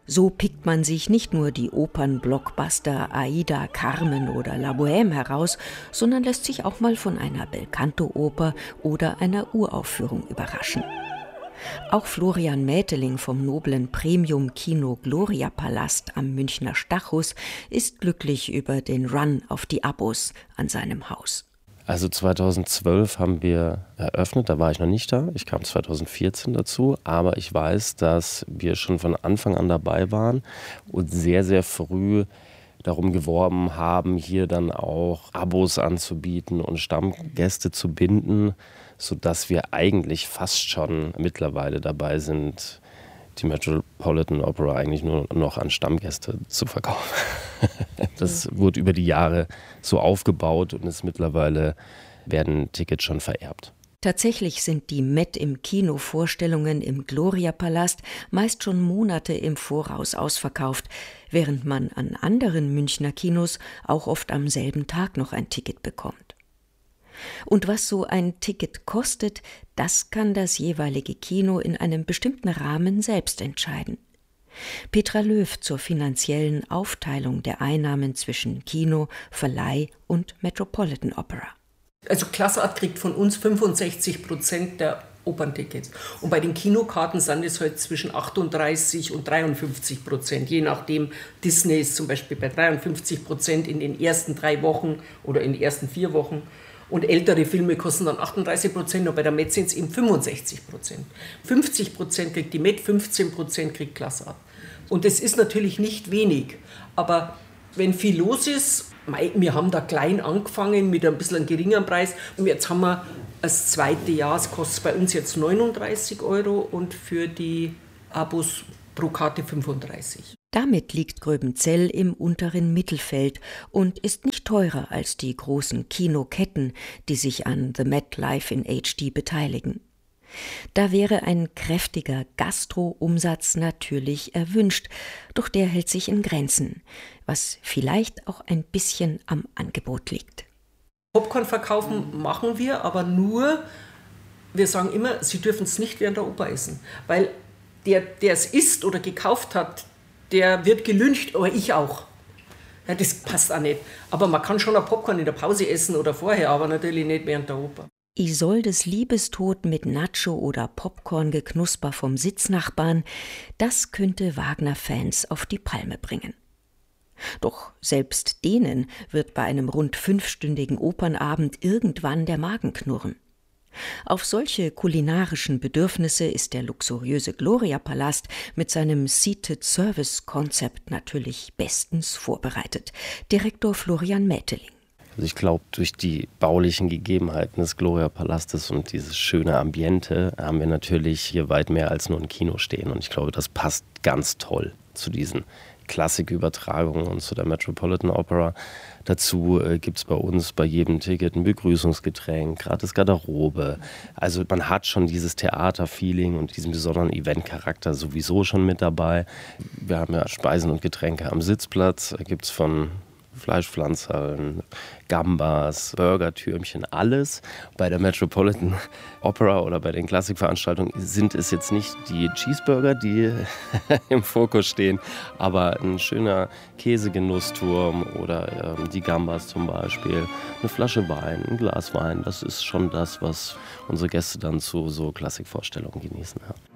So pickt man sich nicht nur die Opernblockbuster Aida, Carmen oder La Bohème heraus, sondern lässt sich auch mal von einer Belcanto-Oper oder einer Uraufführung überraschen. Auch Florian Mäteling vom noblen Premium-Kino Gloria Palast am Münchner Stachus ist glücklich über den Run auf die Abos an seinem Haus. Also 2012 haben wir eröffnet, da war ich noch nicht da. Ich kam 2014 dazu, aber ich weiß, dass wir schon von Anfang an dabei waren und sehr, sehr früh darum geworben haben, hier dann auch Abos anzubieten und Stammgäste zu binden, sodass wir eigentlich fast schon mittlerweile dabei sind, die Metropolitan Opera eigentlich nur noch an Stammgäste zu verkaufen. Das wurde über die Jahre so aufgebaut und ist mittlerweile werden Tickets schon vererbt. Tatsächlich sind die Met im Kino Vorstellungen im Gloria Palast meist schon Monate im Voraus ausverkauft, während man an anderen Münchner Kinos auch oft am selben Tag noch ein Ticket bekommt. Und was so ein Ticket kostet, das kann das jeweilige Kino in einem bestimmten Rahmen selbst entscheiden. Petra Löw zur finanziellen Aufteilung der Einnahmen zwischen Kino, Verleih und Metropolitan Opera. Also Class Art kriegt von uns 65% der Operntickets. Und bei den Kinokarten sind es halt zwischen 38 und 53%. Je nachdem, Disney ist zum Beispiel bei 53% in den ersten 3 Wochen oder in den ersten 4 Wochen. Und ältere Filme kosten dann 38% und bei der Met sind es eben 65%. 50% kriegt die Met, 15% kriegt Class Art. Und das ist natürlich nicht wenig, aber wenn viel los ist, wir haben da klein angefangen mit ein bisschen einem geringeren Preis und jetzt haben wir das zweite Jahr, es kostet bei uns jetzt 39 € und für die Abos pro Karte 35. Damit liegt Gröbenzell im unteren Mittelfeld und ist nicht teurer als die großen Kinoketten, die sich an The Met Live in HD beteiligen. Da wäre ein kräftiger Gastro-Umsatz natürlich erwünscht, doch der hält sich in Grenzen, was vielleicht auch ein bisschen am Angebot liegt. Popcorn verkaufen machen wir, aber nur, wir sagen immer, Sie dürfen es nicht während der Oper essen, weil der es isst oder gekauft hat, der wird gelyncht, aber ich auch. Ja, das passt auch nicht. Aber man kann schon ein Popcorn in der Pause essen oder vorher, aber natürlich nicht während der Oper. Isoldes Liebestod mit Nacho oder Popcorn-Geknusper vom Sitznachbarn, das könnte Wagner-Fans auf die Palme bringen. Doch selbst denen wird bei einem rund 5-stündigen Opernabend irgendwann der Magen knurren. Auf solche kulinarischen Bedürfnisse ist der luxuriöse Gloria-Palast mit seinem Seated-Service-Konzept natürlich bestens vorbereitet. Direktor Florian Mäteling. Also ich glaube, durch die baulichen Gegebenheiten des Gloria-Palastes und dieses schöne Ambiente haben wir natürlich hier weit mehr als nur ein Kino stehen. Und ich glaube, das passt ganz toll zu diesen Klassikübertragungen und zu der Metropolitan Opera. Dazu gibt es bei uns bei jedem Ticket ein Begrüßungsgetränk, gratis Garderobe. Also man hat schon dieses Theaterfeeling und diesen besonderen Eventcharakter sowieso schon mit dabei. Wir haben ja Speisen und Getränke am Sitzplatz. Da gibt es von Fleischpflanzerl, Gambas, Burgertürmchen, alles. Bei der Metropolitan Opera oder bei den Klassikveranstaltungen sind es jetzt nicht die Cheeseburger, die im Fokus stehen, aber ein schöner Käsegenussturm oder die Gambas zum Beispiel, eine Flasche Wein, ein Glas Wein. Das ist schon das, was unsere Gäste dann zu so Klassikvorstellungen genießen. Ja.